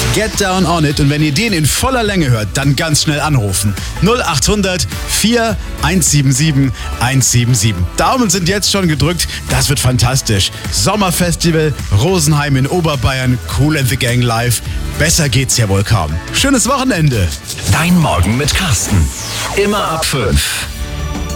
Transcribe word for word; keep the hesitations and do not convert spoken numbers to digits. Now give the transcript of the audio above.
Get Down On It. Und wenn ihr den in voller Länge hört, dann ganz schnell anrufen. null acht hundert vier eins sieben sieben eins sieben sieben. Daumen sind jetzt schon gedrückt. Das wird fantastisch. Sommerfestival, Rosenheim in Oberbayern, Kool and the Gang live. Besser geht's ja wohl kaum. Schönes Wochenende. Dein Morgen mit Carsten. Immer ab fünf.